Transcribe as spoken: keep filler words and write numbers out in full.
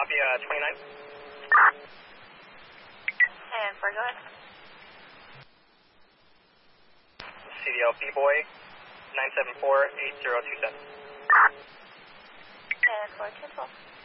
Copy, uh, twenty-nine. And four, go ahead. C D L B-Boy, nine seven four, eight zero two seven. And four, cancel.